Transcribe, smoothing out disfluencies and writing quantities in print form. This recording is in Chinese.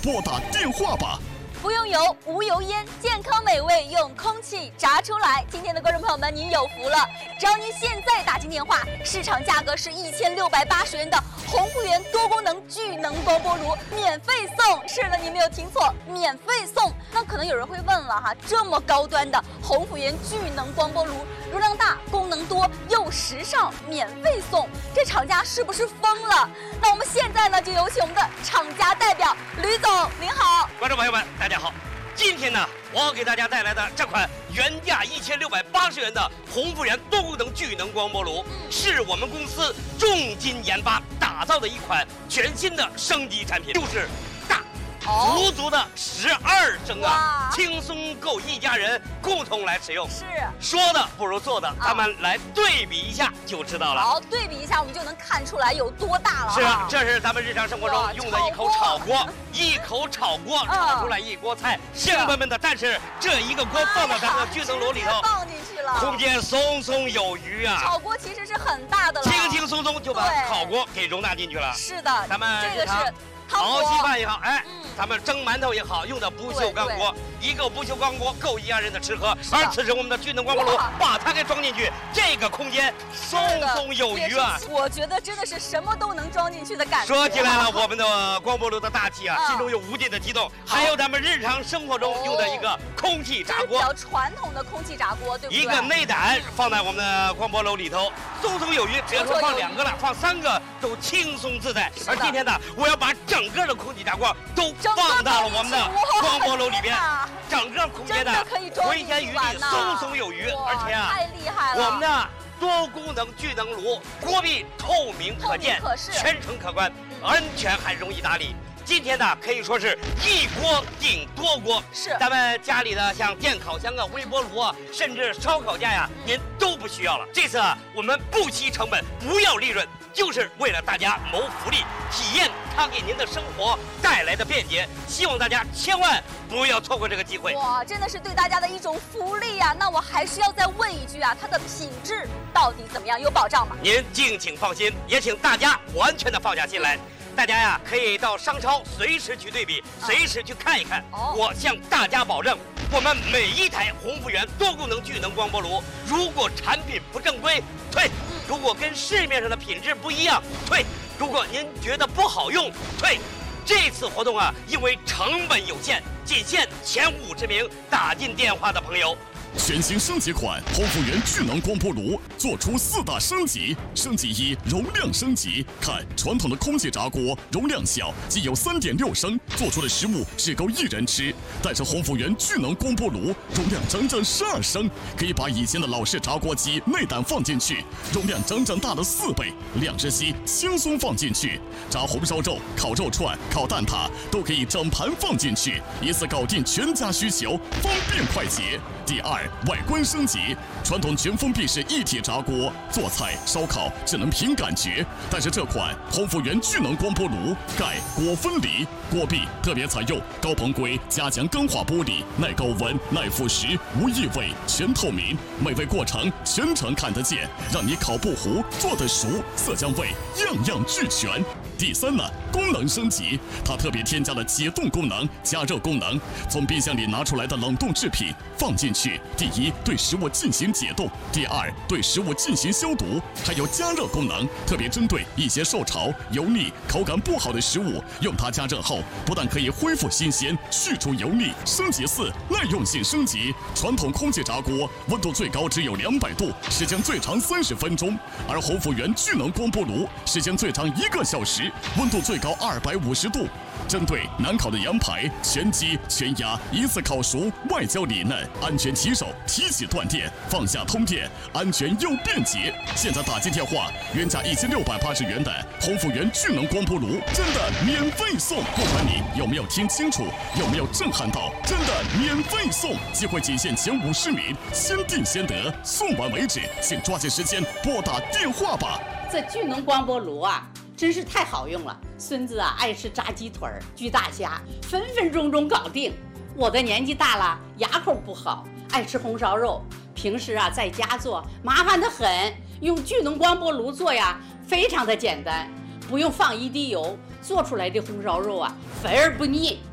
拨打电话吧。 不用油，无油烟，健康美味用空气炸出来。今天的观众朋友们，您有福了！只要您现在打进电话，市场价格是1680元的鸿福源多功能聚能光波炉免费送。是的，你没有听错，免费送。那可能有人会问了哈，这么高端的鸿福源聚能光波炉，容量大，功能多，又时尚，免费送，这厂家是不是疯了？那我们现在呢，就有请我们的厂家代表吕总，您好。 观众朋友们，大家好。今天呢，我要给大家带来的这款原价1680元的鸿福源多功能聚能光波炉，是我们公司重金研发打造的一款全新的升级产品，就是大。足足的12升啊，轻松够一家人共同来使用。 是， 说的不如做的，咱们来对比一下就知道了。 好，对比一下，我们就能看出来有多大了。 是啊，这是咱们日常生活中用的一口炒锅，一口炒锅炒出来一锅菜，香喷喷的。但是这一个锅放到咱们的聚能炉里头， 放进去了， 空间松松有余啊。 炒锅其实是很大的了， 轻轻松松就把烤锅给容纳进去了。 是的， 咱们这个是熬稀饭也好，咱们蒸馒头也好，用的不锈钢锅，一个不锈钢锅够一家人的吃喝。而此时我们的聚能光波炉把它给装进去，这个空间松松有余啊！ 我觉得真的是什么都能装进去的感觉。 说起来了，我们的光波炉的大气啊，心中有无尽的激动。还有咱们日常生活中用的一个空气炸锅， 比较传统的空气炸锅，对不对？ 一个内胆放在我们的光波炉里头，松松有余。只要是放2个了，放3个都轻松自在。而今天呢，我要把整个的空气炸锅都放到了我们的光波炉里边，整个空间的回旋余地松松有余，而且啊， 太厉害了！ 我们的多功能聚能炉锅壁透明可见，全程可观，安全还容易打理。今天呢，可以说是一锅顶多锅， 是咱们家里的像电烤箱啊、微波炉啊，甚至烧烤架呀，您都不需要了。这次啊，我们不惜成本，不要利润，就是为了大家谋福利，体验它给您的生活带来的便捷。希望大家千万不要错过这个机会。 哇，真的是对大家的一种福利呀！那我还是要再问一句啊，它的品质到底怎么样？有保障吗？ 您敬请放心，也请大家完全的放下心来。大家呀，可以到商超随时去对比，随时去看一看。我向大家保证，我们每一台鸿福源多功能聚能光波炉，如果产品不正规，退；如果跟市面上的品质不一样，退；如果您觉得不好用，退。这次活动啊，因为成本有限，仅限前50名打进电话的朋友。 全新升级款鸿福源聚能光波炉做出4大升级。升级1，容量升级。看传统的空气炸锅容量小，仅有3.6升，做出的食物只够1人吃。但是鸿福源聚能光波炉容量整整12升，可以把以前的老式炸锅机内胆放进去，容量整整大了4倍，2只鸡轻松放进去，炸红烧肉、烤肉串、烤蛋挞都可以整盘放进去，一次搞定全家需求，方便快捷。第2，外观升级。传统全封闭式一体炸锅，做菜烧烤只能凭感觉，但是这款鸿福源聚能光波炉盖锅分离，锅壁特别采用高硼硅加强钢化玻璃，耐高温、耐腐蚀，无异味，全透明，美味过程全程看得见，让你烤不糊，做得熟，色香味样样俱全。第3呢，功能升级，它特别添加了解冻功能、加热功能。从冰箱里拿出来的冷冻制品放进去，第1对食物进行解冻，第2对食物进行消毒，还有加热功能，特别针对一些受潮、油腻、口感不好的食物，用它加热后，不但可以恢复新鲜、去除油腻。升级4，耐用性升级。传统空气炸锅温度最高只有200度，时间最长30分钟，而鸿福源聚能光波炉时间最长1个小时，温度最高250度。针对难烤的羊排、全鸡、全鸭，一次烤熟，外焦里嫩，安全起手，提起断电，放下通电，安全又便捷。现在打进电话，原价1680元的鸿福源聚能光波炉真的免费送，不管你有没有听清楚，有没有震撼到，真的免费送，机会仅限前50名，先订先得，送完为止，请抓紧时间拨打电话吧。 这聚能光波炉啊，真是太好用了。孙子啊爱吃炸鸡腿、焗大虾，分分钟钟搞定。我的年纪大了，牙口不好，爱吃红烧肉，平时啊在家做麻烦得很，用聚能光波炉做呀，非常的简单，不用放一滴油，做出来的红烧肉啊肥而不腻。